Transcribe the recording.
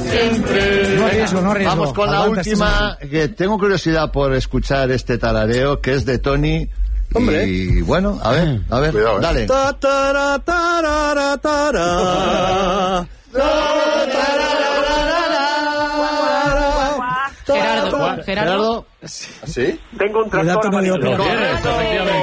siempre. No arriesgo. Vamos con la última, que tengo curiosidad por escuchar este tarareo, que es de Tony. Hombre. Y bueno, a ver, Cuidado, dale. Gerardo. Gerardo. ¿Sí? Tengo un tractor amarillo. Efectivamente.